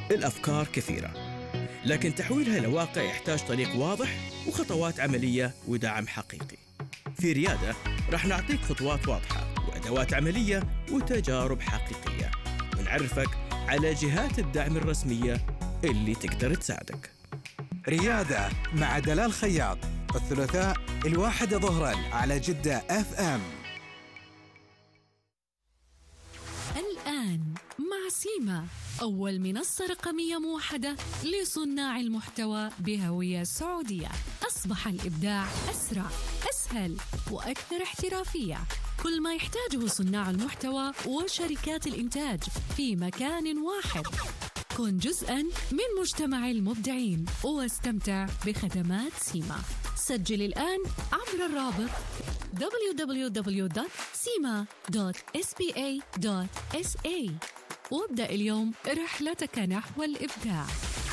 الأفكار كثيرة، لكن تحويلها لواقع يحتاج طريق واضح وخطوات عملية ودعم حقيقي. في ريادة رح نعطيك خطوات واضحة وأدوات عملية وتجارب حقيقية، ونعرفك على جهات الدعم الرسمية اللي تقدر تساعدك. ريادة مع دلال خياط، الثلاثاء 1 ظهرا على جدة FM. الآن مع سيما، أول منصة رقمية موحدة لصناع المحتوى بهوية سعودية. أصبح الإبداع أسرع، أسهل وأكثر احترافية. كل ما يحتاجه صناع المحتوى وشركات الإنتاج في مكان واحد. كن جزءاً من مجتمع المبدعين واستمتع بخدمات سيما. سجل الآن عبر الرابط www.sima.sba.sa وابدأ اليوم رحلتك نحو الإبداع.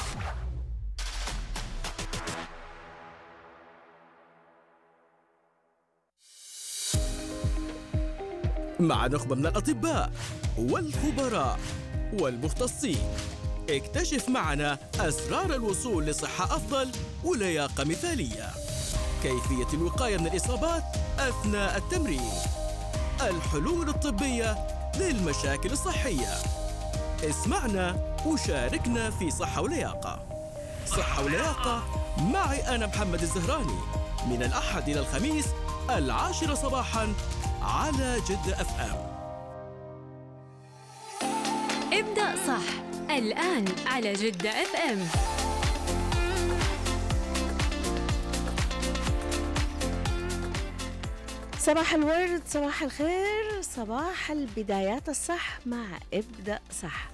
مع نخبة من الأطباء والخبراء والمختصين، اكتشف معنا أسرار الوصول لصحة أفضل ولياقة مثالية، كيفية الوقاية من الإصابات أثناء التمرين، الحلول الطبية للمشاكل الصحية. اسمعنا وشاركنا في صحة ولياقة. صحة ولياقة معي أنا محمد الزهراني، من الأحد إلى الخميس 10 صباحاً على جدة FM. ابدأ صح الآن على جدة FM. صباح الورد، صباح الخير، صباح البدايات الصح مع ابدأ صح.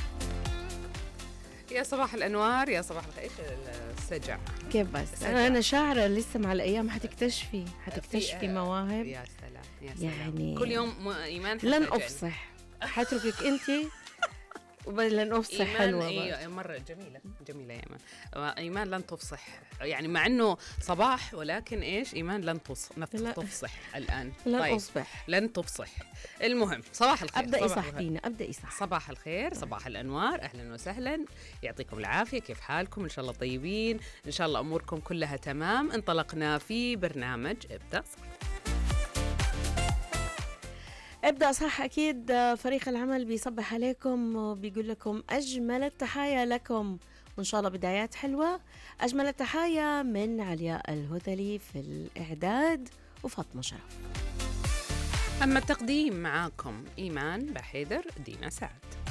يا صباح الأنوار، يا صباح الخير. السجع كيف بس؟ أنا شاعرة لسه مع الأيام حتكتشفي مواهب. يا سلام يا سلام. يعني كل يوم إيمان لن أفصح، حتركك أنت لن أفصح. حلوة. أيوة مرة جميلة يا إيمان لن تفصح، يعني مع أنه صباح ولكن إيش إيمان لن تفصح الآن. لن طيب. أصبح، لن تفصح. المهم صباح الخير. أبدأ صح دينا، أبدأ صح. صباح الخير، صباح الأنوار، أهلا وسهلا، يعطيكم العافية. كيف حالكم؟ إن شاء الله طيبين، إن شاء الله أموركم كلها تمام. انطلقنا في برنامج ابدأ صح. ابدأ صح. أكيد فريق العمل بيصبح عليكم وبيقول لكم أجمل التحايا لكم، وإن شاء الله بدايات حلوة. أجمل التحايا من علياء الهذلي في الإعداد وفاطمة شرف. أما التقديم معاكم إيمان بحيدر، دينا سعد.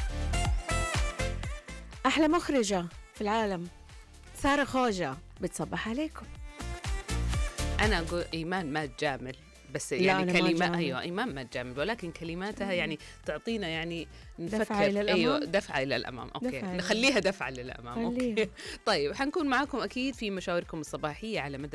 أحلى مخرجة في العالم سارة خوجة بتصبح عليكم. أنا أقول إيمان ما تجامل، بس يعني كلمة. أيوة إيمان ما تجامل، ولكن كلماتها يعني تعطينا يعني دفعة إلى الأمام. أيوة دفعة إلى الأمام. أوكي نخليها دفعة للأمام. أوكي طيب حنكون معاكم أكيد في مشاوركم الصباحية على مدى